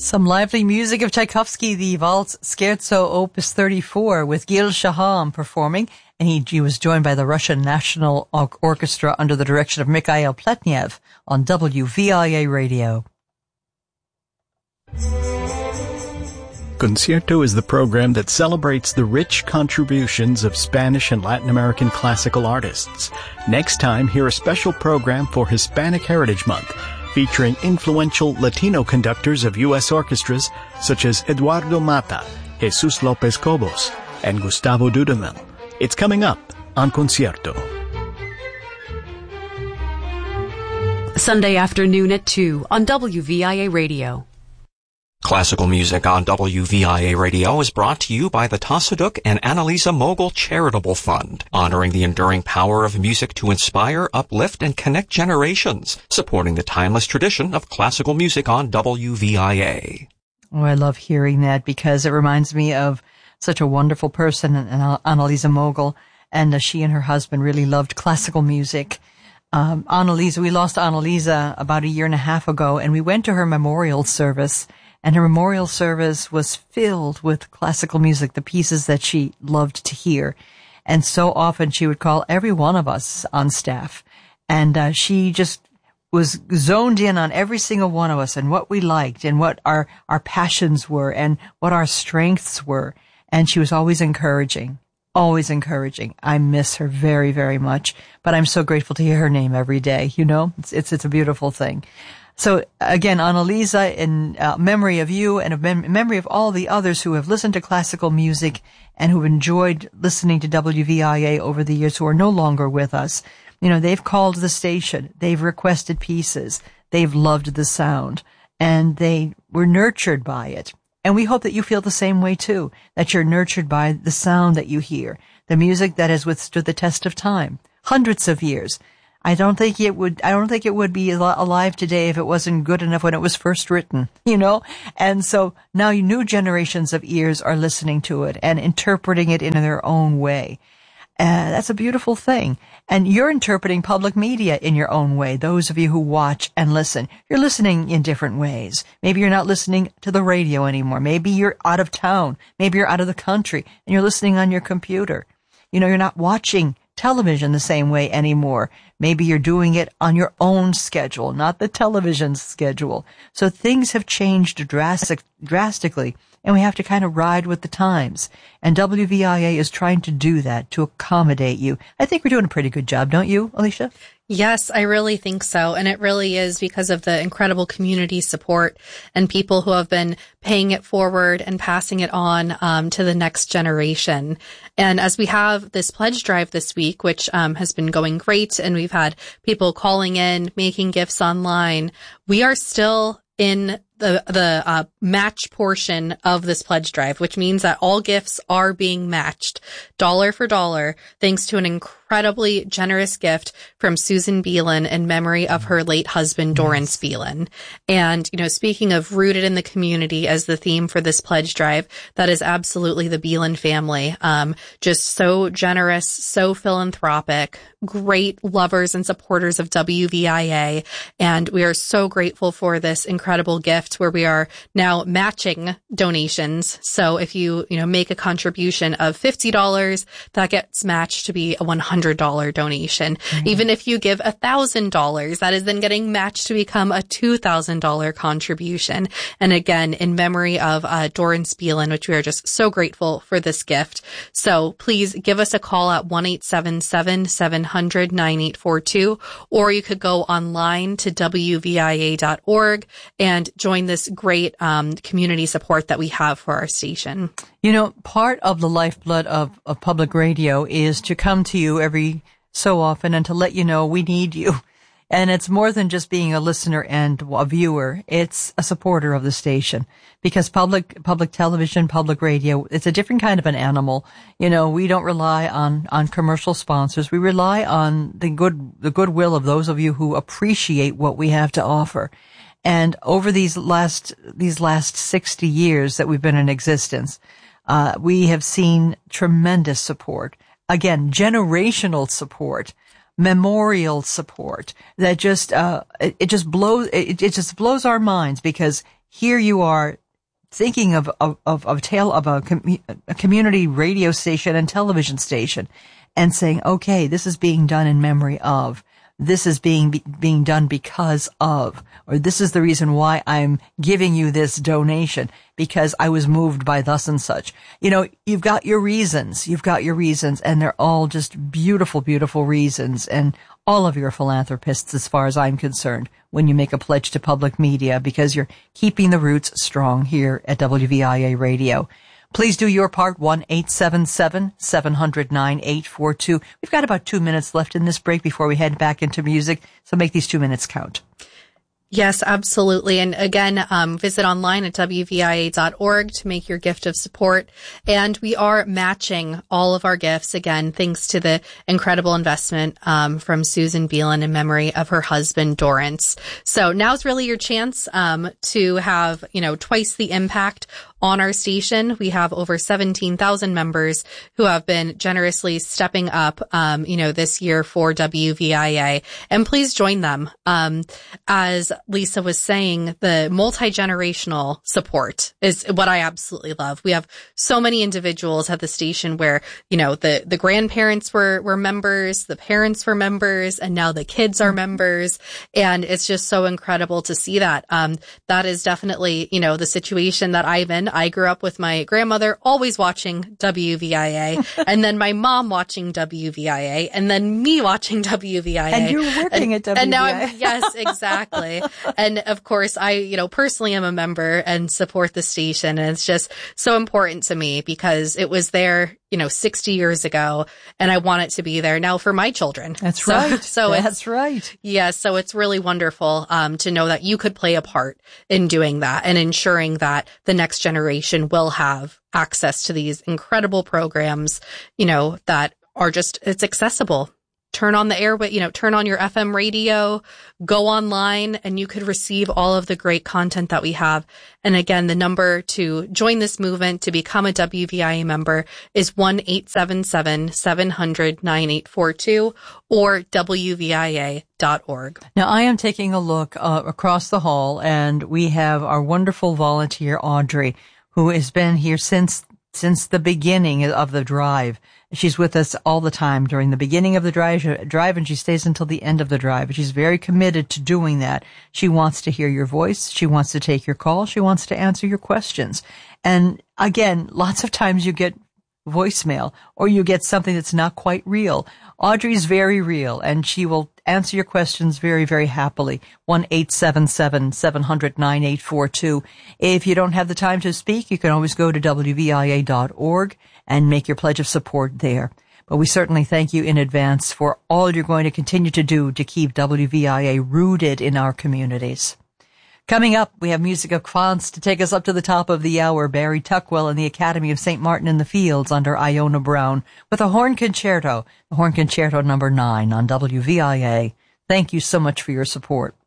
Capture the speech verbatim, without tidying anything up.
Some lively music of Tchaikovsky, the Waltz Scherzo Opus thirty-four, with Gil Shaham performing, and he, he was joined by the Russian National Orchestra under the direction of Mikhail Pletnev on W V I A Radio. Concierto is the program that celebrates the rich contributions of Spanish and Latin American classical artists. Next time, hear a special program for Hispanic Heritage Month, featuring influential Latino conductors of U S orchestras such as Eduardo Mata, Jesus Lopez Cobos, and Gustavo Dudamel. It's coming up on Concierto. Sunday afternoon at two on W V I A Radio. Classical music on W V I A Radio is brought to you by the Tassadiq and Annalisa Mogul Charitable Fund, honoring the enduring power of music to inspire, uplift, and connect generations, supporting the timeless tradition of classical music on W V I A. Oh, I love hearing that because it reminds me of such a wonderful person, Annalisa Mogul, and uh, she and her husband really loved classical music. Um, Annalisa, we lost Annalisa about a year and a half ago, and we went to her memorial service. And her memorial service was filled with classical music, the pieces that she loved to hear. And so often she would call every one of us on staff. And uh, she just was zoned in on every single one of us and what we liked and what our, our passions were and what our strengths were. And she was always encouraging, always encouraging. I miss her very, very much. But I'm so grateful to hear her name every day. You know, it's, it's, it's a beautiful thing. So again, Annalisa, in uh, memory of you and in mem- memory of all the others who have listened to classical music and who've enjoyed listening to W V I A over the years who are no longer with us, you know, they've called the station, they've requested pieces, they've loved the sound, and they were nurtured by it. And we hope that you feel the same way too, that you're nurtured by the sound that you hear, the music that has withstood the test of time, hundreds of years. I don't think it would, I don't think it would be alive today if it wasn't good enough when it was first written, you know? And so now new generations of ears are listening to it and interpreting it in their own way. Uh, that's a beautiful thing. And you're interpreting public media in your own way. Those of you who watch and listen, you're listening in different ways. Maybe you're not listening to the radio anymore. Maybe you're out of town. Maybe you're out of the country and you're listening on your computer. You know, you're not watching television the same way anymore. Maybe you're doing it on your own schedule, not the television's schedule. So things have changed drastic, drastically, and we have to kind of ride with the times. And W V I A is trying to do that, to accommodate you. I think we're doing a pretty good job, don't you, Alicia? Yes, I really think so. And it really is because of the incredible community support and people who have been paying it forward and passing it on um, to the next generation. And as we have this pledge drive this week, which um, has been going great, and we've had people calling in, making gifts online, we are still in the the uh, match portion of this pledge drive, which means that all gifts are being matched dollar for dollar, thanks to an incredibly generous gift from Susan Beelan in memory of her late husband, Dorrance yes. Beelan. And, you know, speaking of rooted in the community as the theme for this pledge drive, that is absolutely the Beelan family. Um, just so generous, so philanthropic, great lovers and supporters of W V I A. And we are so grateful for this incredible gift, where we are now matching donations. So if you, you know, make a contribution of fifty dollars, that gets matched to be a one hundred dollars donation. Mm-hmm. Even if you give one thousand dollars, that is then getting matched to become a two thousand dollars contribution. And again, in memory of uh, Dorrance Beelan, which we are just so grateful for this gift. So please give us a call at one eight seven seven, seven hundred, nine eight four two, or you could go online to W V I A dot org and join this great um, community support that we have for our station. You know, part of the lifeblood of, of public radio is to come to you every so often and to let you know we need you. And it's more than just being a listener and a viewer. It's a supporter of the station, because public, public television, public radio, it's a different kind of an animal. You know, we don't rely on, on commercial sponsors. We rely on the good, the goodwill of those of you who appreciate what we have to offer. And over these last, these last sixty years that we've been in existence, uh, we have seen tremendous support. Again, generational support, memorial support that just, uh, it, it just blows, it, it just blows our minds, because here you are thinking of, of, of, of a tale of a, com- a community radio station and television station and saying, okay, this is being done in memory of, this is being, be, being done because of, or this is the reason why I'm giving you this donation because I was moved by thus and such. You know, you've got your reasons, you've got your reasons, and they're all just beautiful, beautiful reasons. And all of you are philanthropists as far as I'm concerned when you make a pledge to public media because you're keeping the roots strong here at W V I A Radio. Please do your part, one eight seven seven, seven hundred, nine eight four two. We've got about two minutes left in this break before we head back into music, so make these two minutes count. Yes, absolutely. And again, um, visit online at W V I A dot org to make your gift of support. And we are matching all of our gifts, again, thanks to the incredible investment um, from Susan Beelan in memory of her husband, Dorrance. So now's really your chance um, to have, you know, twice the impact on our station. We have over seventeen thousand members who have been generously stepping up, um, you know, this year for W V I A. And please join them. Um, as Lisa was saying, the multi-generational support is what I absolutely love. We have so many individuals at the station where, you know, the, the grandparents were, were members, the parents were members, and now the kids are members. And it's just so incredible to see that. Um, that is definitely, you know, the situation that I'm in. I grew up with my grandmother always watching W V I A and then my mom watching W V I A and then me watching W V I A. And you're working and, at W V I A. And now I'm, yes, exactly. And of course, I, you know, personally am a member and support the station. And it's just so important to me because it was there, you know, sixty years ago and I want it to be there now for my children. That's so, right. So That's right. Yes. Yeah, so it's really wonderful, um, to know that you could play a part in doing that and ensuring that the next generation will have access to these incredible programs, you know, that are just, it's accessible. Turn on the air, you know, turn on your F M radio, go online, and you could receive all of the great content that we have. And again, the number to join this movement, to become a W V I A member is one eight seven seven, seven hundred, nine eight four two or W V I A dot org. Now, I am taking a look uh, across the hall, and we have our wonderful volunteer, Audrey, who has been here since since the beginning of the drive. She's with us all the time during the beginning of the drive, drive, and she stays until the end of the drive. She's very committed to doing that. She wants to hear your voice. She wants to take your call. She wants to answer your questions. And again, lots of times you get voicemail or you get something that's not quite real. Audrey's very real, and she will answer your questions very, very happily. one eight seven seven, seven hundred, nine eight four two. If you don't have the time to speak, you can always go to W V I A dot org and make your pledge of support there. But we certainly thank you in advance for all you're going to continue to do to keep W V I A rooted in our communities. Coming up, we have Music of France to take us up to the top of the hour. Barry Tuckwell and the Academy of Saint Martin in the Fields under Iona Brown with a horn concerto, the horn concerto number nine on W V I A. Thank you so much for your support.